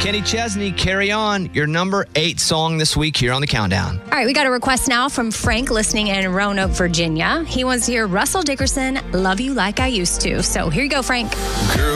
Kenny Chesney, Carry On, your number 8 song this week here on the Countdown. All right, we got a request now from Frank listening in Roanoke, Virginia. He wants to hear Russell Dickerson, Love You Like I Used to. So here you go, Frank. Girl,